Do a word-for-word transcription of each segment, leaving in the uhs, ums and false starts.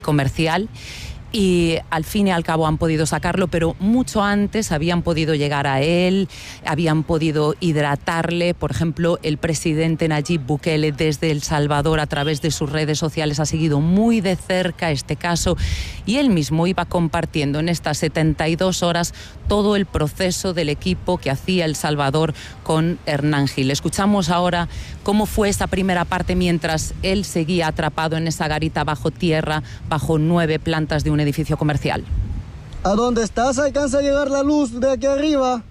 comercial. Y al fin y al cabo han podido sacarlo, pero mucho antes habían podido llegar a él, habían podido hidratarle. Por ejemplo, el presidente Nayib Bukele desde El Salvador a través de sus redes sociales ha seguido muy de cerca este caso y él mismo iba compartiendo en estas setenta y dos horas todo el proceso del equipo que hacía El Salvador con Hernán Gil. Escuchamos ahora cómo fue esa primera parte mientras él seguía atrapado en esa garita bajo tierra, bajo nueve plantas de un edificio comercial. ¿A dónde estás? ¿Alcanza a llegar la luz de aquí arriba?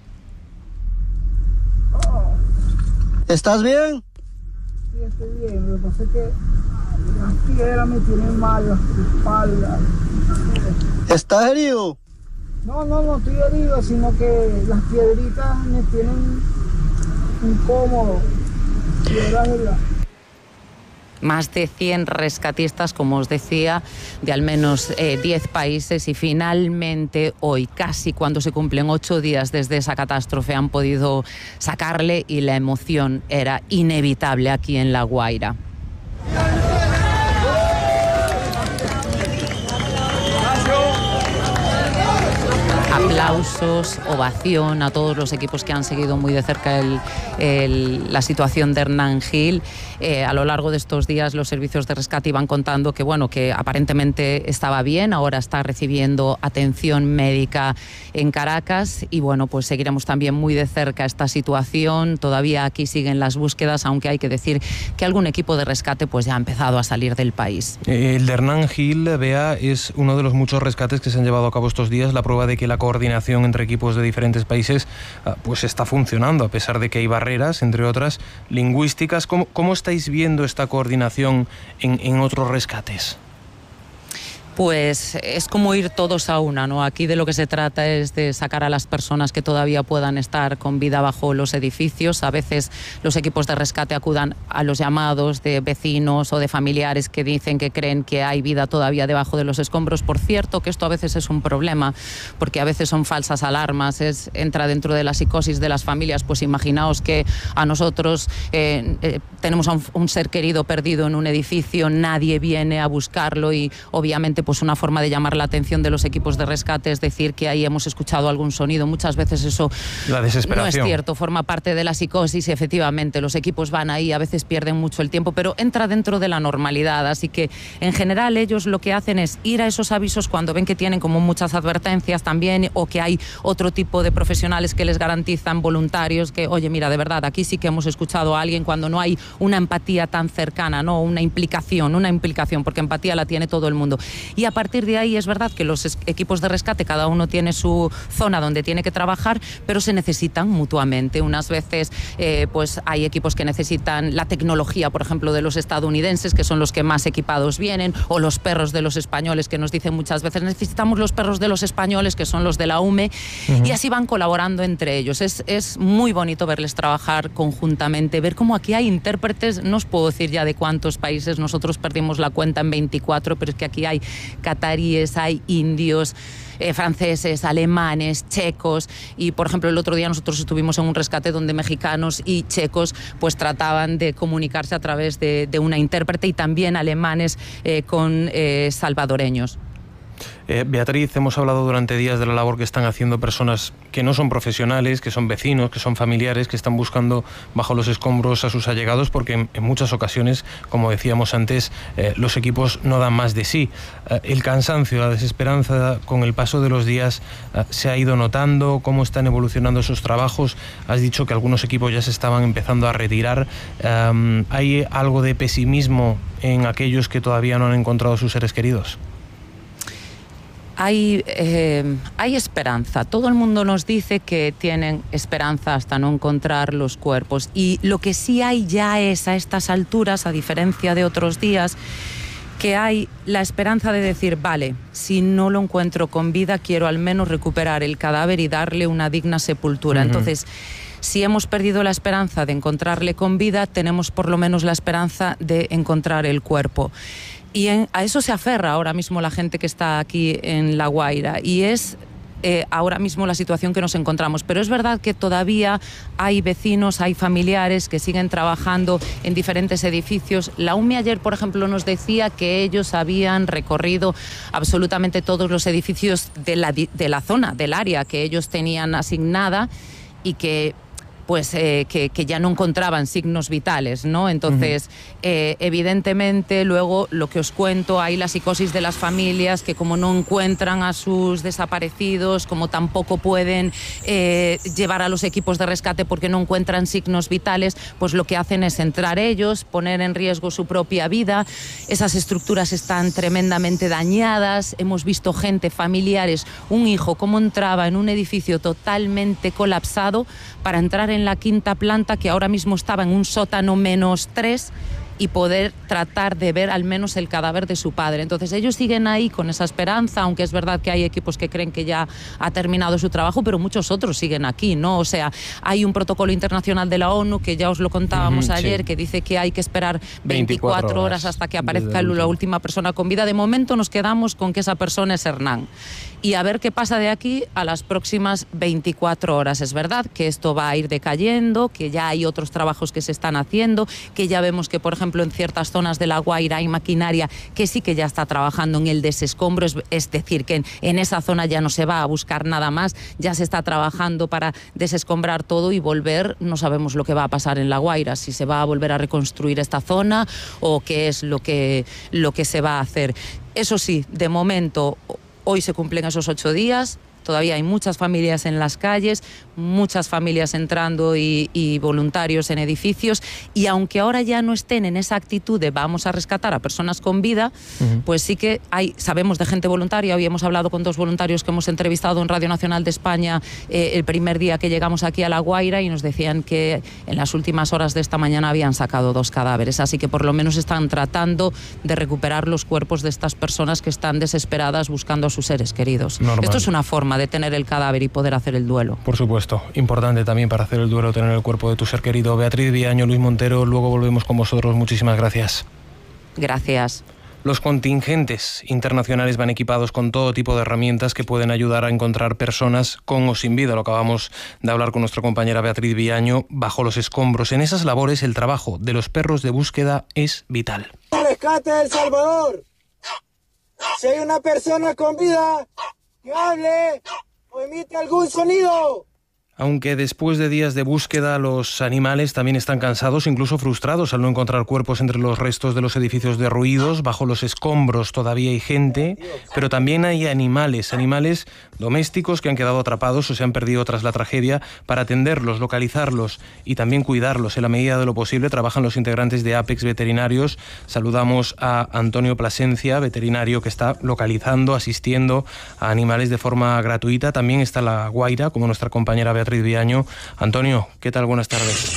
¿Estás bien? Sí, estoy bien. Lo que pasa es que las piedras me tienen mal, las espaldas. ¿Estás herido? No, no, no estoy herido, sino que las piedritas me tienen incómodo. Piedras de la... Más de cien rescatistas, como os decía, de al menos eh, diez países y finalmente hoy, casi cuando se cumplen ocho días desde esa catástrofe, han podido sacarle y la emoción era inevitable aquí en La Guaira. Aplausos, ovación a todos los equipos que han seguido muy de cerca el, el, la situación de Hernán Gil. Eh, a lo largo de estos días los servicios de rescate iban contando que, bueno, que aparentemente estaba bien, ahora está recibiendo atención médica en Caracas y bueno, pues seguiremos también muy de cerca esta situación. Todavía aquí siguen las búsquedas, aunque hay que decir que algún equipo de rescate pues ya ha empezado a salir del país. El de Hernán Gil, Bea, es uno de los muchos rescates que se han llevado a cabo estos días, la prueba de que la coordinación entre equipos de diferentes países pues está funcionando, a pesar de que hay barreras, entre otras, lingüísticas. ¿Cómo, cómo estáis viendo esta coordinación en, en otros rescates? Pues es como ir todos a una, ¿no? Aquí de lo que se trata es de sacar a las personas que todavía puedan estar con vida bajo los edificios. A veces los equipos de rescate acudan a los llamados de vecinos o de familiares que dicen que creen que hay vida todavía debajo de los escombros. Por cierto, que esto a veces es un problema, porque a veces son falsas alarmas, es, entra dentro de la psicosis de las familias. Pues imaginaos que a nosotros eh, eh, tenemos a un, un ser querido perdido en un edificio, nadie viene a buscarlo y obviamente pues una forma de llamar la atención de los equipos de rescate es decir que ahí hemos escuchado algún sonido. Muchas veces eso la desesperación. No es cierto, forma parte de la psicosis y efectivamente los equipos van ahí, a veces pierden mucho el tiempo, pero entra dentro de la normalidad, así que en general ellos lo que hacen es ir a esos avisos cuando ven que tienen como muchas advertencias también o que hay otro tipo de profesionales que les garantizan, voluntarios, que oye, mira, de verdad, aquí sí que hemos escuchado a alguien, cuando no hay una empatía tan cercana, no una implicación, una implicación, porque empatía la tiene todo el mundo. Y a partir de ahí es verdad que los equipos de rescate, cada uno tiene su zona donde tiene que trabajar, pero se necesitan mutuamente. Unas veces eh, pues hay equipos que necesitan la tecnología, por ejemplo, de los estadounidenses, que son los que más equipados vienen, o los perros de los españoles, que nos dicen muchas veces, necesitamos los perros de los españoles, que son los de la U M E, uh-huh. Y así van colaborando entre ellos. Es, es muy bonito verles trabajar conjuntamente, ver cómo aquí hay intérpretes, no os puedo decir ya de cuántos países, nosotros perdimos la cuenta en veinticuatro, pero es que aquí hay cataríes, hay indios, eh, franceses, alemanes, checos, y por ejemplo el otro día nosotros estuvimos en un rescate donde mexicanos y checos pues trataban de comunicarse a través de, de una intérprete, y también alemanes eh, con eh, salvadoreños. Eh, Beatriz, hemos hablado durante días de la labor que están haciendo personas que no son profesionales, que son vecinos, que son familiares, que están buscando bajo los escombros a sus allegados, porque en, en muchas ocasiones, como decíamos antes, eh, los equipos no dan más de sí. Eh, el cansancio, la desesperanza con el paso de los días eh, se ha ido notando. ¿Cómo están evolucionando esos trabajos? Has dicho que algunos equipos ya se estaban empezando a retirar. Eh, ¿Hay algo de pesimismo en aquellos que todavía no han encontrado a sus seres queridos? Hay, eh, hay esperanza. Todo el mundo nos dice que tienen esperanza hasta no encontrar los cuerpos. Y lo que sí hay ya es, a estas alturas, a diferencia de otros días, que hay la esperanza de decir, vale, si no lo encuentro con vida, quiero al menos recuperar el cadáver y darle una digna sepultura. Uh-huh. Entonces, si hemos perdido la esperanza de encontrarle con vida, tenemos por lo menos la esperanza de encontrar el cuerpo. Y en, a eso se aferra ahora mismo la gente que está aquí en La Guaira, y es eh, ahora mismo la situación que nos encontramos. Pero es verdad que todavía hay vecinos, hay familiares que siguen trabajando en diferentes edificios. La U M I ayer, por ejemplo, nos decía que ellos habían recorrido absolutamente todos los edificios de la, de la zona, del área que ellos tenían asignada, y que pues eh, que, que ya no encontraban signos vitales, ¿no? Entonces, uh-huh. eh, evidentemente, luego lo que os cuento, hay la psicosis de las familias que, como no encuentran a sus desaparecidos, como tampoco pueden eh, llevar a los equipos de rescate porque no encuentran signos vitales, pues lo que hacen es entrar ellos, poner en riesgo su propia vida. Esas estructuras están tremendamente dañadas. Hemos visto gente, familiares, un hijo, cómo entraba en un edificio totalmente colapsado para entrar en la quinta planta, que ahora mismo estaba en un sótano menos tres, y poder tratar de ver al menos el cadáver de su padre. Entonces ellos siguen ahí con esa esperanza, aunque es verdad que hay equipos que creen que ya ha terminado su trabajo, pero muchos otros siguen aquí, ¿no? O sea, hay un protocolo internacional de la ONU, que ya os lo contábamos uh-huh, ayer, sí. que dice que hay que esperar veinticuatro horas hasta que aparezca la última persona con vida. De momento nos quedamos con que esa persona es Hernán. Y a ver qué pasa de aquí a las próximas veinticuatro horas. Es verdad que esto va a ir decayendo, que ya hay otros trabajos que se están haciendo, que ya vemos que, por ejemplo, en ciertas zonas de La Guaira hay maquinaria que sí que ya está trabajando en el desescombro, es, es decir, que en, en esa zona ya no se va a buscar nada más, ya se está trabajando para desescombrar todo y volver. No sabemos lo que va a pasar en La Guaira, si se va a volver a reconstruir esta zona o qué es lo que, lo que se va a hacer. Eso sí, de momento, hoy se cumplen esos ocho días. Todavía hay muchas familias en las calles, muchas familias entrando y, y voluntarios en edificios, y aunque ahora ya no estén en esa actitud de vamos a rescatar a personas con vida, uh-huh. pues sí que hay, sabemos de gente voluntaria. Hoy hemos hablado con dos voluntarios que hemos entrevistado en Radio Nacional de España eh, el primer día que llegamos aquí a La Guaira, y nos decían que en las últimas horas de esta mañana habían sacado dos cadáveres, así que por lo menos están tratando de recuperar los cuerpos de estas personas que están desesperadas buscando a sus seres queridos. Normal. Esto es una forma de tener el cadáver y poder hacer el duelo. Por supuesto, importante también para hacer el duelo tener el cuerpo de tu ser querido. Beatriz Viaño, Luis Montero, luego volvemos con vosotros. Muchísimas gracias. Gracias. Los contingentes internacionales van equipados con todo tipo de herramientas que pueden ayudar a encontrar personas con o sin vida. Lo acabamos de hablar con nuestra compañera Beatriz Viaño, bajo los escombros. En esas labores el trabajo de los perros de búsqueda es vital. Rescate de El Salvador. Si hay una persona con vida, que hable o emite algún sonido. Aunque después de días de búsqueda los animales también están cansados, incluso frustrados al no encontrar cuerpos entre los restos de los edificios derruidos. Bajo los escombros todavía hay gente, pero también hay animales, animales domésticos que han quedado atrapados o se han perdido tras la tragedia. Para atenderlos, localizarlos y también cuidarlos en la medida de lo posible trabajan los integrantes de Apex Veterinarios. Saludamos a Antonio Plasencia, veterinario que está localizando, asistiendo a animales de forma gratuita. También está La Guaira, como nuestra compañera Beatriz Viaño. Antonio, ¿qué tal? Buenas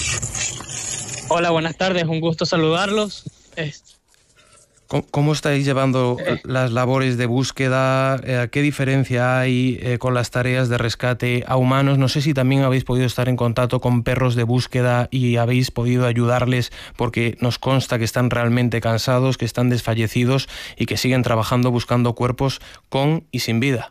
tardes. Hola, buenas tardes, un gusto saludarlos. Eh. ¿Cómo, ¿Cómo estáis llevando eh. las labores de búsqueda? Eh, ¿Qué diferencia hay eh, con las tareas de rescate a humanos? No sé si también habéis podido estar en contacto con perros de búsqueda y habéis podido ayudarles, porque nos consta que están realmente cansados, que están desfallecidos y que siguen trabajando buscando cuerpos con y sin vida.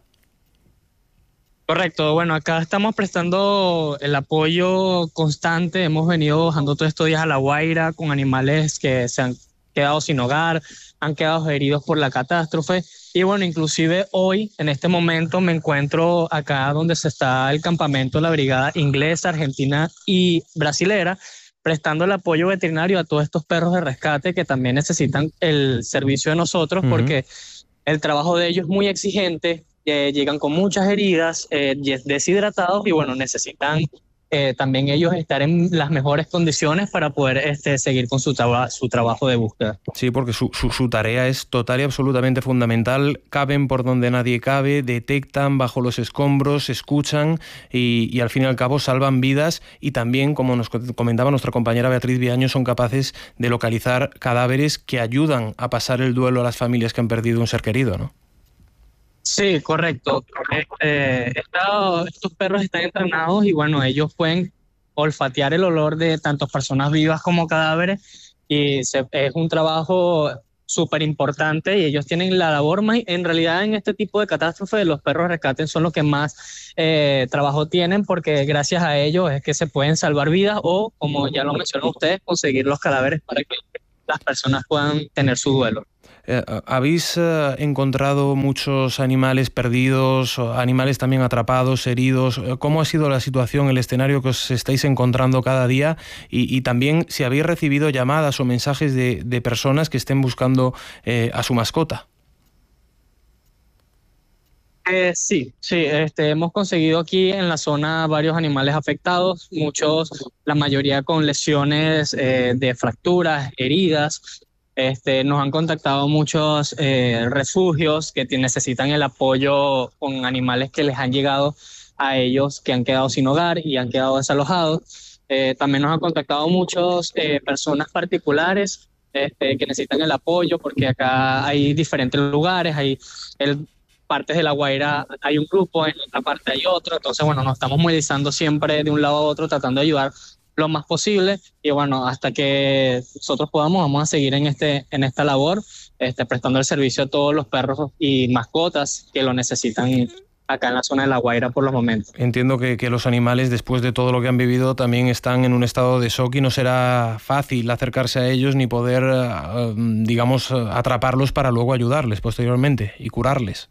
Correcto, bueno, acá estamos prestando el apoyo constante. Hemos venido bajando todos estos días a La Guaira con animales que se han quedado sin hogar, han quedado heridos por la catástrofe. Y bueno, inclusive hoy, en este momento, me encuentro acá donde se está el campamento de la brigada inglesa, argentina y brasilera, prestando el apoyo veterinario a todos estos perros de rescate que también necesitan el servicio de nosotros, uh-huh. porque el trabajo de ellos es muy exigente. Eh, llegan con muchas heridas, eh, deshidratados, y bueno, necesitan eh, también ellos estar en las mejores condiciones para poder este, seguir con su, traba- su trabajo de búsqueda. Sí, porque su, su, su tarea es total y absolutamente fundamental. Caben por donde nadie cabe, detectan bajo los escombros, escuchan y, y al fin y al cabo salvan vidas, y también, como nos comentaba nuestra compañera Beatriz Viaño, son capaces de localizar cadáveres que ayudan a pasar el duelo a las familias que han perdido un ser querido, ¿no? Sí, correcto. Eh, esta, estos perros están entrenados y bueno, ellos pueden olfatear el olor de tanto personas vivas como cadáveres, y se, es un trabajo súper importante y ellos tienen la labor más, en realidad en este tipo de catástrofes los perros de rescate son los que más eh, trabajo tienen, porque gracias a ellos es que se pueden salvar vidas o, como ya lo mencionó ustedes, conseguir los cadáveres para que las personas puedan tener su duelo. Eh, ¿Habéis eh, encontrado muchos animales perdidos, animales también atrapados, heridos? ¿Cómo ha sido la situación, el escenario que os estáis encontrando cada día? Y, y también si habéis recibido llamadas o mensajes de, de personas que estén buscando eh, a su mascota. Eh, sí, sí, este, hemos conseguido aquí en la zona varios animales afectados, muchos, la mayoría con lesiones eh, de fracturas, heridas. Este, nos han contactado muchos eh, refugios que necesitan el apoyo con animales que les han llegado a ellos, que han quedado sin hogar y han quedado desalojados. Eh, también nos han contactado muchas eh, personas particulares este, que necesitan el apoyo, porque acá hay diferentes lugares, hay el, partes de La Guaira hay un grupo, en otra parte hay otro, entonces bueno, nos estamos movilizando siempre de un lado a otro tratando de ayudar lo más posible, y bueno, hasta que nosotros podamos vamos a seguir en este en esta labor, este, prestando el servicio a todos los perros y mascotas que lo necesitan acá en la zona de La Guaira por los momentos. Entiendo que, que los animales, después de todo lo que han vivido, también están en un estado de shock y no será fácil acercarse a ellos ni poder, digamos, atraparlos para luego ayudarles posteriormente y curarles.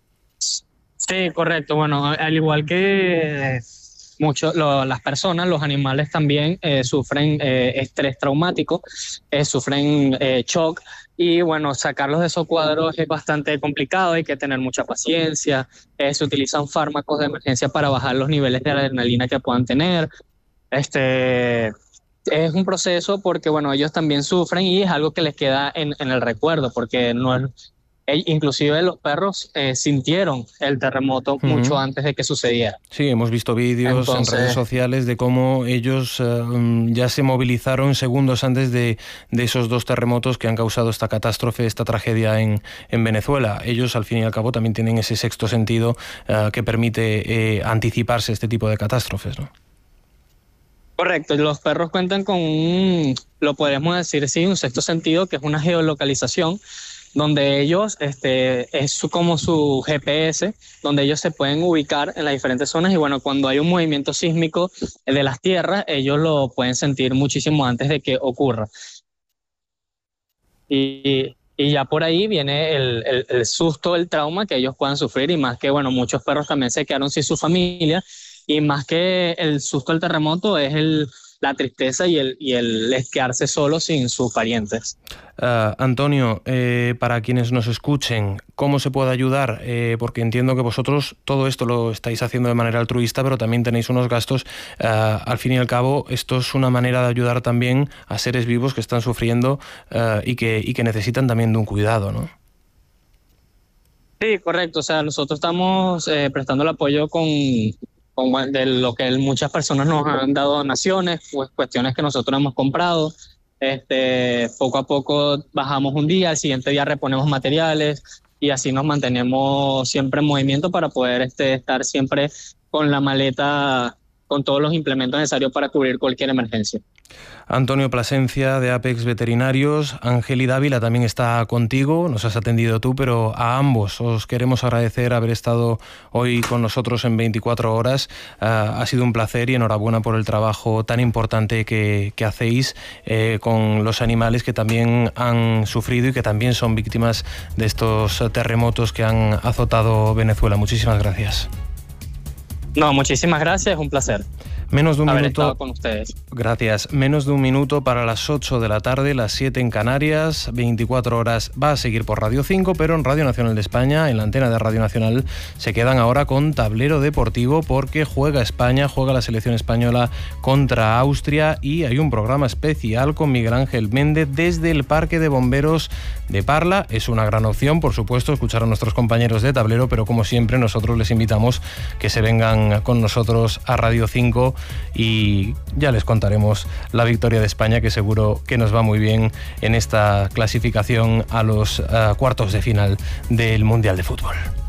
Sí, correcto. Bueno, al igual que mucho, lo, las personas, los animales también eh, sufren eh, estrés traumático, eh, sufren eh, shock, y bueno, sacarlos de esos cuadros es bastante complicado, hay que tener mucha paciencia, eh, se utilizan fármacos de emergencia para bajar los niveles de adrenalina que puedan tener. Este, es un proceso porque bueno, ellos también sufren y es algo que les queda en, en el recuerdo, porque no es... Inclusive los perros eh, sintieron el terremoto uh-huh. mucho antes de que sucediera. Sí, hemos visto vídeos Entonces... en redes sociales de cómo ellos uh, ya se movilizaron segundos antes de, de esos dos terremotos que han causado esta catástrofe, esta tragedia en, en Venezuela. Ellos, al fin y al cabo, también tienen ese sexto sentido uh, que permite eh, anticiparse este tipo de catástrofes, ¿no? Correcto, los perros cuentan con un, lo podemos decir, sí, un sexto sentido, que es una geolocalización, donde ellos, este, es su, como su G P S, donde ellos se pueden ubicar en las diferentes zonas, y bueno, cuando hay un movimiento sísmico de las tierras, ellos lo pueden sentir muchísimo antes de que ocurra. Y, y ya por ahí viene el, el, el susto, el trauma que ellos puedan sufrir, y más que, bueno, muchos perros también se quedaron sin su familia, y más que el susto del terremoto es el... la tristeza y el, y el quedarse solo sin sus parientes. Uh, Antonio, eh, para quienes nos escuchen, ¿cómo se puede ayudar? Eh, porque entiendo que vosotros todo esto lo estáis haciendo de manera altruista, pero también tenéis unos gastos. Uh, al fin y al cabo, esto es una manera de ayudar también a seres vivos que están sufriendo uh, y, que, y que necesitan también de un cuidado, ¿no? Sí, correcto. O sea, nosotros estamos eh, prestando el apoyo con... de lo que muchas personas nos han dado donaciones, pues cuestiones que nosotros hemos comprado. Este, poco a poco bajamos un día, al siguiente día reponemos materiales y así nos mantenemos siempre en movimiento para poder este, estar siempre con la maleta, con todos los implementos necesarios para cubrir cualquier emergencia. Antonio Plasencia, de Apex Veterinarios. Ángel y Dávila también está contigo, nos has atendido tú, pero a ambos os queremos agradecer haber estado hoy con nosotros en veinticuatro horas. Uh, ha sido un placer y enhorabuena por el trabajo tan importante que, que hacéis eh, con los animales que también han sufrido y que también son víctimas de estos terremotos que han azotado Venezuela. Muchísimas gracias. No, muchísimas gracias, es un placer. Menos de un haber minuto. Estado con ustedes. Gracias. Menos de un minuto para las ocho de la tarde, las siete en Canarias. veinticuatro horas va a seguir por Radio cinco, pero en Radio Nacional de España, en la antena de Radio Nacional, se quedan ahora con Tablero Deportivo porque juega España, juega la selección española contra Austria y hay un programa especial con Miguel Ángel Méndez desde el Parque de Bomberos de Parla. Es una gran opción, por supuesto, escuchar a nuestros compañeros de Tablero, pero como siempre nosotros les invitamos que se vengan con nosotros a Radio cinco y ya les contaremos la victoria de España, que seguro que nos va muy bien en esta clasificación a los uh, cuartos de final del Mundial de Fútbol.